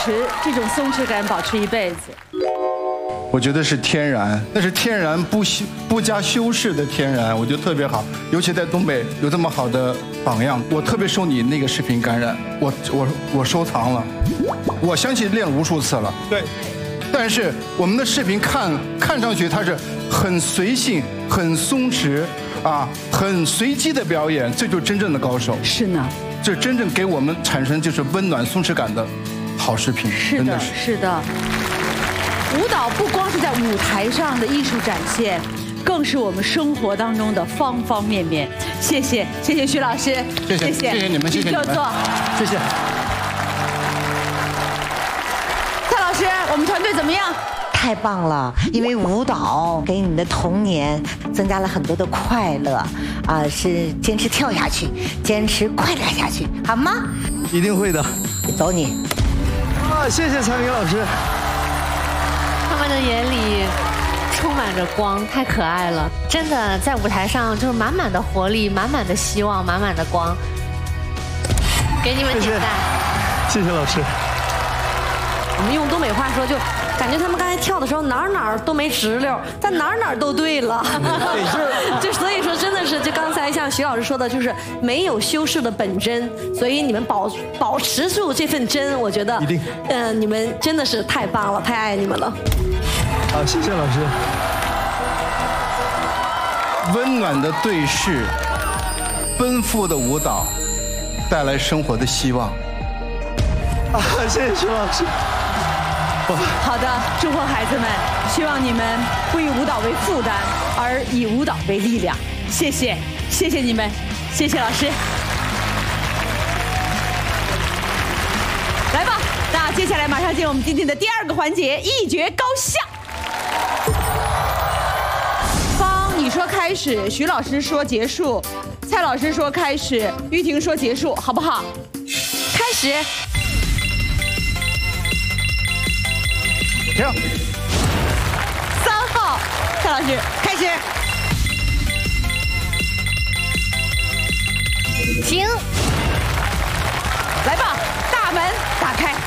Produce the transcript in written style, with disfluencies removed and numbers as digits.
持这种松弛感，保持一辈子？ 我觉得是天然，那是天然不加修饰的天然，我觉得特别好。尤其在东北有这么好的榜样，我特别受你那个视频感染，我收藏了，我相信练了无数次了。对，但是我们的视频看上去它是很随性、很松弛啊，很随机的表演，这就是真正的高手。 是呢， 这真正给我们产生就是温暖、松弛感的好视频。 是的，是的。舞蹈不光是在舞台上的艺术展现，更是我们生活当中的方方面面。谢谢徐老师， 谢谢你们，谢谢你们，谢谢。 蔡老师，我们团队怎么样？ 太棒了，因为舞蹈给你的童年增加了很多的快乐啊，是坚持跳下去，坚持快乐下去，好吗？ 一定会的， 走你。 啊，谢谢蔡明老师。 他们的眼里充满着光，太可爱了，真的在舞台上就是满满的活力，满满的希望，满满的光。给你们点赞， 谢谢老师。 我们用东北话说，就感觉他们刚才跳的时候哪儿都没直溜，但哪儿都对了。就所以说真的是，就刚才像徐老师说的，就是没有修饰的本真，所以你们保持住这份真，我觉得一定，你们真的是太棒了，太爱你们了。 好，谢谢老师。 温暖的对视，奔赴的舞蹈，带来生活的希望。 啊，谢谢徐老师。 好的，祝贺孩子们，希望你们不以舞蹈为负担，而以舞蹈为力量。谢谢你们，谢谢老师。来吧，那接下来马上进入我们今天的第二个环节——一决高下。方，你说开始，徐老师说结束，蔡老师说开始，玉婷说结束，好不好？开始。 停。3 号，蔡老师开始。 停。 来吧，大门打开。